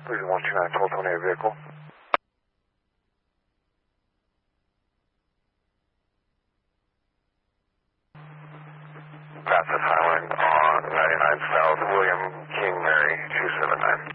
Please 129 1228 vehicle. Passive Highland on 99 South, William King Mary 279.